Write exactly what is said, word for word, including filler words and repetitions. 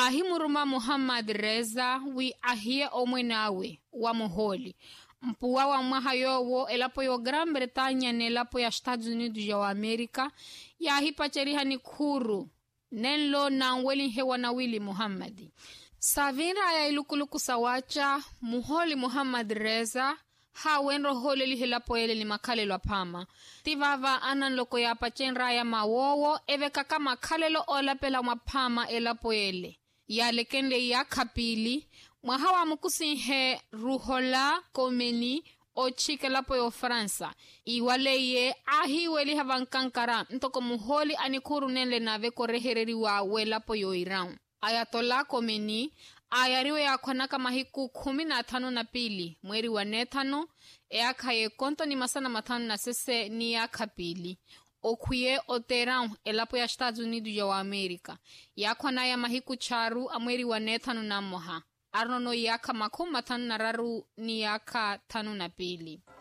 ahimuruma Muhammad Reza wi ahie omwenawe wa muholi mpuwa wa mwaha yowo elapo yo Gran Bretaña nelapo ya Estados Unidos ya wa Amerika ya hipacheriha ni kuru nenlo na nweli hewa na wili Muhammadi. Savira ya ilukuluku sawacha muholi Muhammad Reza hawenro hole li helapo ele li makalelo pama. Tivava anan loko ya pachenra ya mawowo eve kaka makalelo ola pela mapama elapo ele. Ya lekende ya kapili mwahawa mukusinhe ruhola komeni o chike lapo yo Fransa. Iwaleye ahi weli havankankara ntoko muholi anikuru nenle nave korehereri wa we lapo yo Iran. Ayatola komeni ayariwe ya kwanaka mahiku kumi na tano na pili mweri wa netano eaka ye konto ni masana matano na sese ni ya kapili. Okuye o Teheran elapo ya Estados Unidos ya wa Amerika. Ya kwana ya mahiku charu amweri wa netano na moha. Arnono yaka makuma tanu na raru ni yaka tanu na pili.